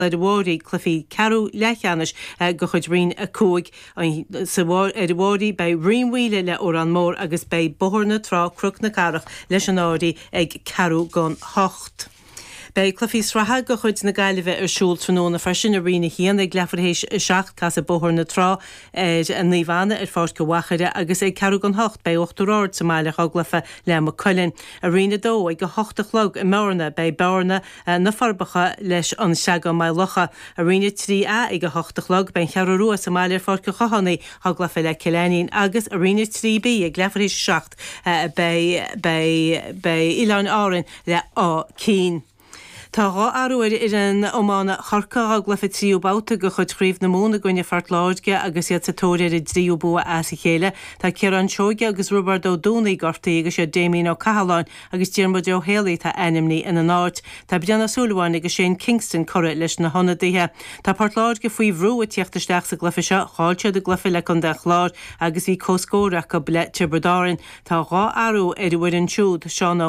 le bhóí clufií ceú lechanis go chud rin a cóig sa bhóí bei rinmhuile le ó an mór agus bei bohorna trá cruc na carach leis an áirí ag ceú gan 8. Bei clufiís ratha go chuid na gaiileh siúl tróna freisin a rina hían ag lefarhééis 6 cas a bohar na trá an níomhana fát go wachaide agus ag ceú gan 8 bei 8 sa maiile aglafa le a Cullen a rina dó ag go 8 log i mórna bei bearna na farbacha leis an seaga mai locha a rina 3 ag go 8 log ben chearú sa maiile fát go chohannaí aglafa le Cileanín agus a rina 3B ag lefarhééis 6 bei Ileán Áran le á Cín. Tá gá arúir an ómána chorca aglafa tríú báta go chud chríomh na móna goine fart láidge agus iad sa tóir i dríú bua as i chéile. Tá Ciarán Seoige agus Robert O'Donaí gortaí agus sé Damien O'Cahalán agus Diarmuid O'Haley tá enimní in an áit. Tá Brianna Sullivan agus Shane Kingston corra leis na honadaithe. Tá part láidge faoi bhrú a tíochtasteach sa glufa seo, cháilte de glufa le chun de chláir agus bhí cóscóireach go ble Tiberdáin. Tá gá arú bhfuir an siúd Seán